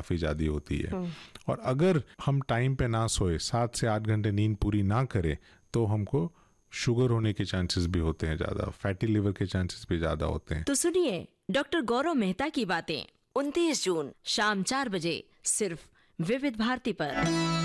काफ़ी ज़्यादा होती है। और अगर हम टाइम पे ना सोए, 7 से 8 घंटे नींद पूरी ना करें, तो हमको शुगर होने के चांसेस भी होते हैं ज़्यादा, फैटी लिवर के चांसेस भी ज़्यादा होते हैं। तो सुनिए डॉक्टर गौरव मेहता की बातें 29 जून शाम 4 बजे सिर्फ विविध भारती पर।